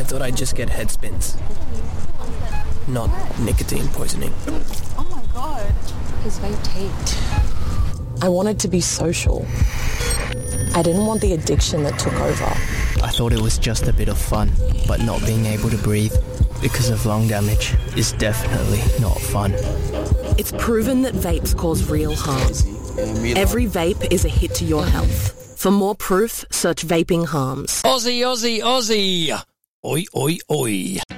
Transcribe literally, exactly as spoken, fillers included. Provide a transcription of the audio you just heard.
thought I'd just get head spins. Not nicotine poisoning. Oh my god. His vape taped. I wanted to be social. I didn't want the addiction that took over. I thought it was just a bit of fun, but not being able to breathe because of lung damage is definitely not fun. It's proven that vapes cause real harm. Every vape is a hit to your health. For more proof, search vaping harms. Aussie, Aussie, Aussie. Oi, oi, oi.